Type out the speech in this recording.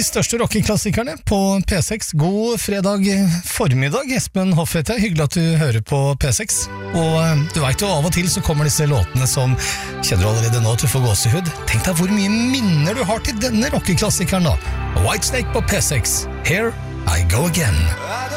største rockeklassikerne på P6. God fredag formiddag, Espen Hoffete. Hyggelig at du hører på P6. Og du vet jo, av og til så kommer disse låtene som kjenner allerede nå til å få gåsehud. Tenk deg hvor mye minner du har til denne rockeklassikeren da. Whitesnake på P6. Here I Go Again.